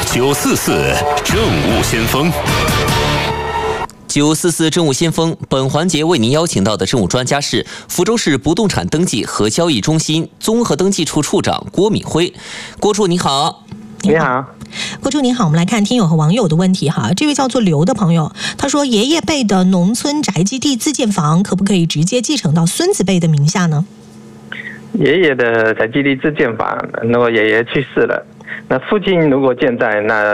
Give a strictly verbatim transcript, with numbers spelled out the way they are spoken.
九四四政务先锋。 九四四政务先锋，本环节为您邀请到的政务专家是福州市不动产登记和交易中心综合登记处处长郭敏辉。郭处你好。 你好， 郭处您好，我们来看听友和网友的问题哈。这位叫做刘的朋友，他说爷爷辈的农村宅基地自建房可不可以直接继承到孙子辈的名下呢？ 爷爷的宅基地自建房，如果爷爷去世了，那父亲如果健在，那